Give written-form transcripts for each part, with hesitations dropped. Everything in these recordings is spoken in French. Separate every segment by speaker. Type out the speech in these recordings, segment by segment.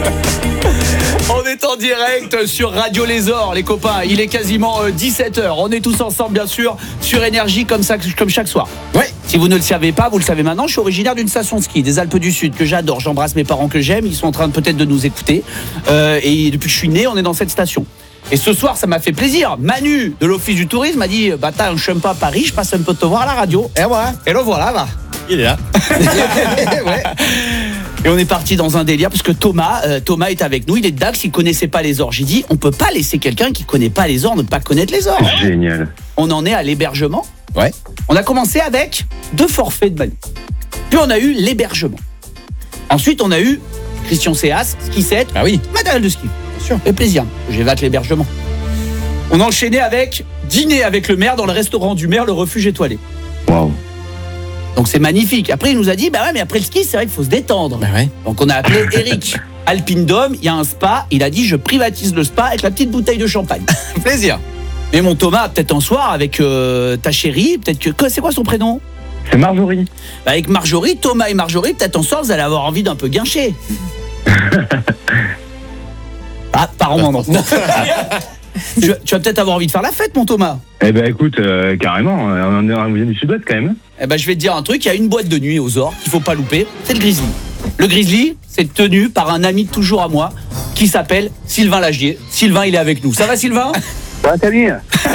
Speaker 1: On est en direct sur Radio Les Ors, les copains. Il est quasiment 17h. On est tous ensemble, bien sûr, sur Énergie, comme chaque soir. Ouais. Si vous ne le savez pas, vous le savez maintenant. Je suis originaire d'une station de ski des Alpes du Sud que j'adore. J'embrasse mes parents que j'aime. Ils sont en train peut-être de nous écouter. Et depuis que je suis né, on est dans cette station. Et ce soir, ça m'a fait plaisir. Manu de l'Office du Tourisme m'a dit « T'as un chemin pas à Paris, je passe un peu te voir à la radio. » Et voilà. Et le voilà, va.
Speaker 2: Il est là.
Speaker 1: Ouais. Et on est parti dans un délire parce que Thomas est avec nous, il est de Dax, il connaissait pas les Ors. J'ai dit, on peut pas laisser quelqu'un qui connaît pas les Ors ne pas connaître les Ors.
Speaker 3: Génial.
Speaker 1: On en est à l'hébergement.
Speaker 2: Ouais.
Speaker 1: On a commencé avec 2 forfaits de Manu. Puis on a eu l'hébergement. Ensuite, on a eu Christian Céas, ski 7.
Speaker 2: Ah oui.
Speaker 1: Matériel de ski.
Speaker 2: Bien sûr.
Speaker 1: Et plaisir. J'évacue l'hébergement. On a enchaîné avec dîner avec le maire dans le restaurant du maire, le refuge étoilé.
Speaker 3: Waouh.
Speaker 1: Donc c'est magnifique. Après il nous a dit ouais mais après le ski c'est vrai qu'il faut se détendre.
Speaker 2: Bah ouais.
Speaker 1: Donc on a appelé Eric Alpine Dome, il y a un spa, il a dit je privatise le spa avec la petite bouteille de champagne.
Speaker 2: Plaisir.
Speaker 1: Mais mon Thomas peut-être en soir avec ta chérie, peut-être que c'est quoi son prénom?
Speaker 3: C'est Marjorie.
Speaker 1: Bah, avec Marjorie, Thomas et Marjorie, peut-être en soir vous allez avoir envie d'un peu guincher. Ah, apparemment non. Tu vas peut-être avoir envie de faire la fête mon Thomas.
Speaker 3: Eh ben écoute, carrément, on vient du sud-ouest quand même.
Speaker 1: Eh ben je vais te dire un truc, il y a une boîte de nuit aux Ors qu'il faut pas louper, c'est le Grizzly. Le Grizzly, c'est tenu par un ami de toujours à moi qui s'appelle Sylvain Lagier. Sylvain, il est avec nous. Ça va Sylvain?
Speaker 3: Ouais, salut.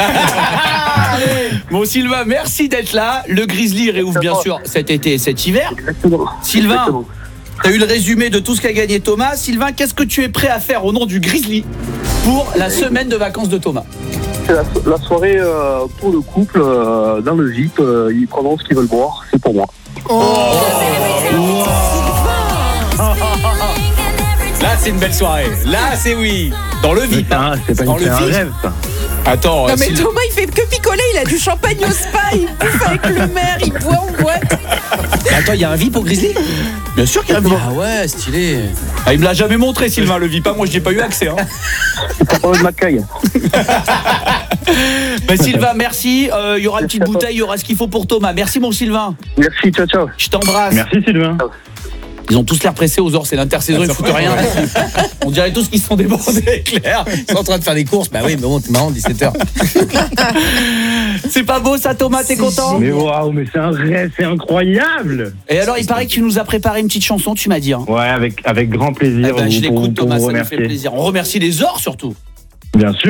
Speaker 1: Bon Sylvain, merci d'être là. Le Grizzly réouvre bien sûr cet été et cet hiver.
Speaker 3: Exactement.
Speaker 1: Sylvain, tu as eu le résumé de tout ce qu'a gagné Thomas. Sylvain, qu'est-ce que tu es prêt à faire au nom du Grizzly pour la semaine de vacances de Thomas?
Speaker 4: C'est la soirée pour le couple dans le VIP. Ils prendront ce qu'ils veulent boire, c'est pour moi.
Speaker 2: Là, c'est une belle soirée. Là, c'est oui.
Speaker 1: Dans le VIP.
Speaker 3: C'est pas
Speaker 1: Dans
Speaker 3: une
Speaker 1: le
Speaker 3: un
Speaker 1: VIP.
Speaker 3: rêve, ça.
Speaker 2: Attends.
Speaker 5: Non mais Thomas il fait que picoler, il a du champagne au spa, il bouffe avec le maire, il boit en boîte.
Speaker 1: Attends, il y a un VIP au Grizzly? Bien sûr qu'il y a un VIP.
Speaker 2: Ah ouais, stylé.
Speaker 1: Ah, il me l'a jamais montré Sylvain le VIP, moi je n'ai pas eu accès. Hein.
Speaker 4: C'est pas de Macaille.
Speaker 1: Bah, Sylvain, merci. Il y aura une petite bouteille, il y aura ce qu'il faut pour Thomas. Merci mon Sylvain.
Speaker 4: Merci, ciao, ciao.
Speaker 1: Je t'embrasse.
Speaker 3: Merci Sylvain.
Speaker 1: Ils ont tous l'air pressés aux Ors, c'est l'intersaison, ils foutent rien. On dirait tous qu'ils se sont débordés, Claire.
Speaker 2: Ils sont en train de faire des courses. Bah oui, mais bon, t'es marrant, 17h.
Speaker 1: C'est pas beau ça Thomas, t'es content?
Speaker 3: Mais waouh, mais c'est un rêve, c'est incroyable.
Speaker 1: Et alors il paraît que tu nous as préparé une petite chanson, tu m'as dit. Hein.
Speaker 3: Ouais, avec grand plaisir.
Speaker 1: Eh ben, je
Speaker 3: pour
Speaker 1: l'écoute
Speaker 3: vous
Speaker 1: Thomas, ça nous fait
Speaker 3: remercier.
Speaker 1: plaisir. On remercie les Ors surtout.
Speaker 3: Bien sûr.